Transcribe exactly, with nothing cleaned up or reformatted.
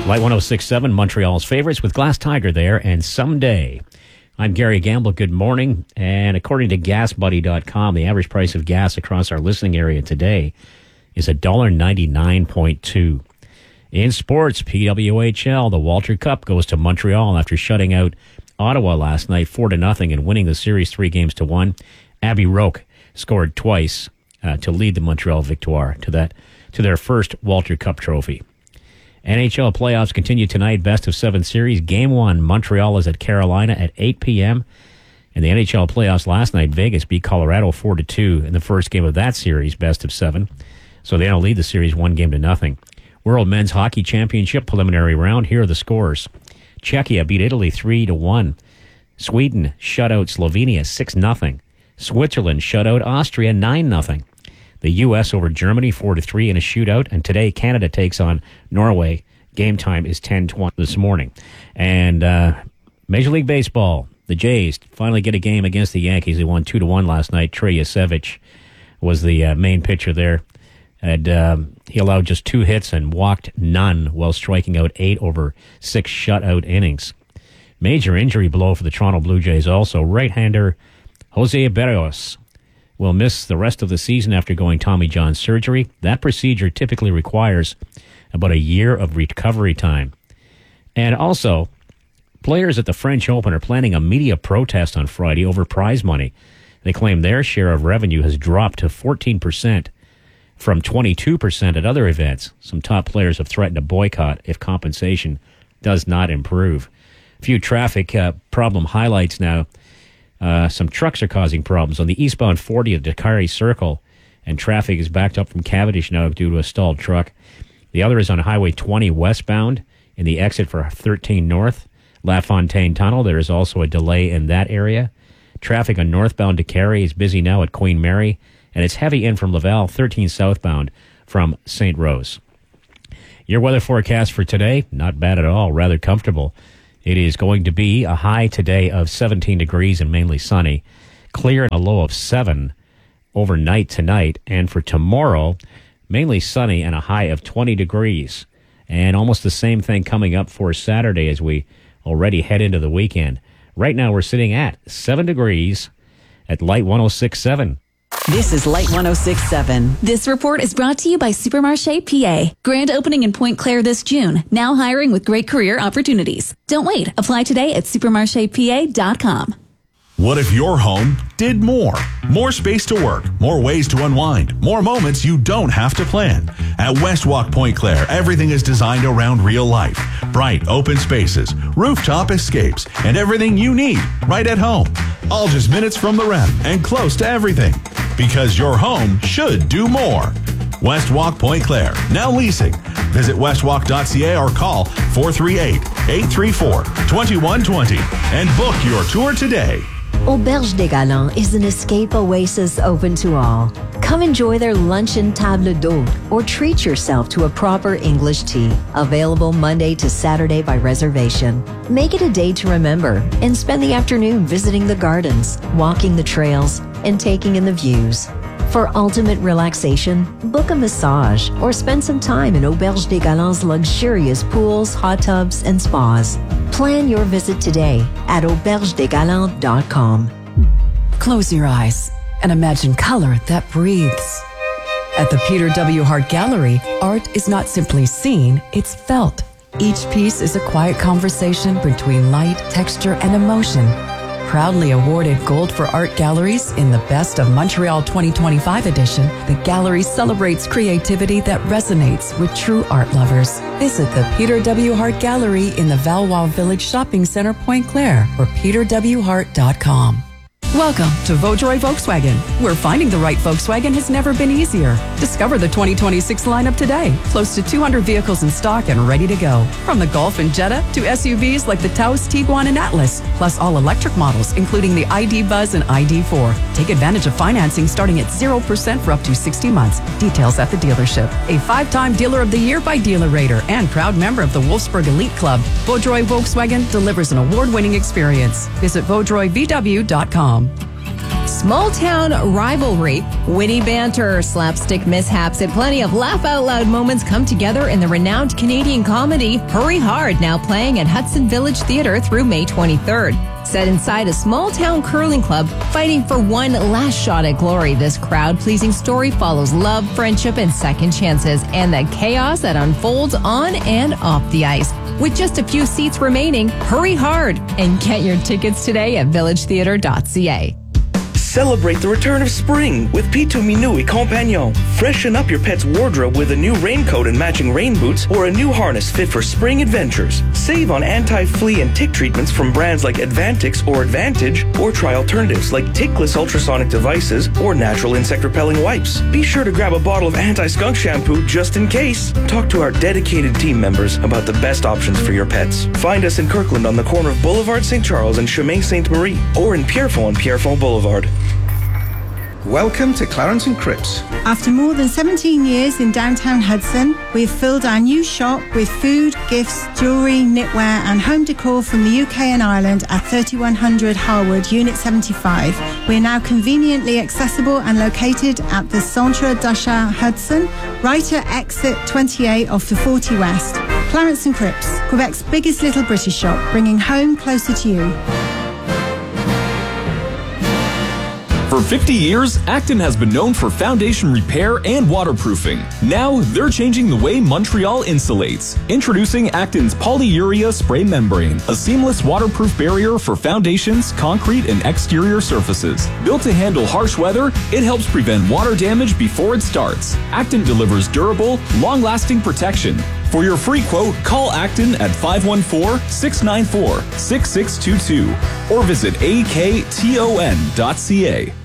Light one oh six point seven, Montreal's favorites with Glass Tiger there, and Someday. I'm Gary Gamble. Good morning. And according to gas buddy dot com, the average price of gas across our listening area today is one dollar ninety-nine point two. In sports, P W H L, the Walter Cup goes to Montreal after shutting out Ottawa last night four to nothing and winning the series three games to one. Abby Roque scored twice uh, to lead the Montreal Victoire to that to their first Walter Cup trophy. N H L playoffs continue tonight, best of seven series. Game one, Montreal is at Carolina at eight p.m. In the N H L playoffs last night, Vegas beat Colorado four to two in the first game of that series, best of seven. So they now lead the series one game to nothing. World Men's Hockey Championship preliminary round. Here are the scores. Czechia beat Italy three to one. Sweden shut out Slovenia six nothing. Switzerland shut out Austria nine nothing. The U S over Germany four to three in a shootout. And today, Canada takes on Norway. Game time is ten twenty this morning. And uh, Major League Baseball, the Jays finally get a game against the Yankees. They won two to one last night. Trey Yasevich was the uh, main pitcher there. And um, he allowed just two hits and walked none while striking out eight over six shutout innings. Major injury blow for the Toronto Blue Jays also. Right-hander Jose Berrios will miss the rest of the season after going Tommy John surgery. That procedure typically requires about a year of recovery time. And also, players at the French Open are planning a media protest on Friday over prize money. They claim their share of revenue has dropped to fourteen percent from twenty-two percent at other events. Some top players have threatened a boycott if compensation does not improve. A few traffic uh, problem highlights now. Uh, some trucks are causing problems on the eastbound forty at Dakari Circle, and traffic is backed up from Cavendish now due to a stalled truck. The other is on Highway twenty westbound in the exit for thirteen North, La Fontaine Tunnel. There is also a delay in that area. Traffic on northbound Dakari is busy now at Queen Mary, and it's heavy in from Laval, thirteen southbound from Saint Rose. Your weather forecast for today, not bad at all, rather comfortable. It is going to be a high today of seventeen degrees and mainly sunny. Clear and a low of seven overnight tonight. And for tomorrow, mainly sunny and a high of twenty degrees. And almost the same thing coming up for Saturday as we already head into the weekend. Right now we're sitting at seven degrees at Light one oh six point seven. This is Light one oh six point seven. This report is brought to you by Supermarché P A. Grand opening in Pointe Claire this June. Now hiring with great career opportunities. Don't wait. Apply today at supermarché p a dot com. What if your home did more? More space to work, more ways to unwind, more moments you don't have to plan. At Westwalk Pointe Claire, everything is designed around real life. Bright, open spaces, rooftop escapes, and everything you need right at home. All just minutes from the rep and close to everything. Because your home should do more. Westwalk Pointe Claire, now leasing. Visit westwalk dot c a or call four three eight, eight three four, two one two zero and book your tour today. Auberge des Galants is an escape oasis open to all. Come enjoy their luncheon table d'hôte or treat yourself to a proper English tea. Available Monday to Saturday by reservation. Make it a day to remember and spend the afternoon visiting the gardens, walking the trails, and taking in the views. For ultimate relaxation, book a massage or spend some time in Auberge des Galants' luxurious pools, hot tubs, and spas. Plan your visit today at auberge des galants dot com. Close your eyes and imagine color that breathes. At the Peter W. Hart Gallery, art is not simply seen, it's felt. Each piece is a quiet conversation between light, texture, and emotion. Proudly awarded Gold for Art Galleries in the Best of Montreal twenty twenty-five edition, the gallery celebrates creativity that resonates with true art lovers. Visit the Peter W. Hart Gallery in the Valois Village Shopping Center, Pointe Claire, or peter w hart dot com. Welcome to Vaudreuil Volkswagen, where finding the right Volkswagen has never been easier. Discover the twenty twenty-six lineup today. Close to two hundred vehicles in stock and ready to go. From the Golf and Jetta to S U Vs like the Taos, Tiguan, and Atlas, plus all electric models, including the I D Buzz and I D four. Take advantage of financing starting at zero percent for up to sixty months. Details at the dealership. A five-time Dealer of the Year by Dealer Rater and proud member of the Wolfsburg Elite Club, Vaudreuil Volkswagen delivers an award-winning experience. Visit vaudreuil v w dot com. small-town rivalry, witty banter, slapstick mishaps, and plenty of laugh-out-loud moments come together in the renowned Canadian comedy Hurry Hard, now playing at Hudson Village Theatre through May twenty-third. Set inside a small-town curling club, fighting for one last shot at glory, this crowd-pleasing story follows love, friendship, and second chances, and the chaos that unfolds on and off the ice. With just a few seats remaining, hurry hard and get your tickets today at village theatre dot c a. Celebrate the return of spring with Pitou Minui Compagnon. Freshen up your pet's wardrobe with a new raincoat and matching rain boots or a new harness fit for spring adventures. Save on anti-flea and tick treatments from brands like Advantix or Advantage, or try alternatives like tickless ultrasonic devices or natural insect repelling wipes. Be sure to grab a bottle of anti-skunk shampoo just in case. Talk to our dedicated team members about the best options for your pets. Find us in Kirkland on the corner of Boulevard Saint Charles and Chemin Sainte Marie, or in Pierrefonds on Pierrefonds Boulevard. Welcome to Clarence and Cripps. After more than seventeen years in downtown Hudson, we've filled our new shop with food, gifts, jewellery, knitwear and home decor from the U K and Ireland at thirty-one hundred Harwood, Unit seventy-five. We're now conveniently accessible and located at the Centre d'Achat Hudson, right at exit twenty-eight off the forty West. Clarence and Cripps, Quebec's biggest little British shop, bringing home closer to you. For fifty years, Acton has been known for foundation repair and waterproofing. Now, they're changing the way Montreal insulates. Introducing Acton's Polyurea Spray Membrane, a seamless waterproof barrier for foundations, concrete, and exterior surfaces. Built to handle harsh weather, it helps prevent water damage before it starts. Acton delivers durable, long-lasting protection. For your free quote, call Acton at five one four, six nine four, six six two two or visit A K T O N dot C A.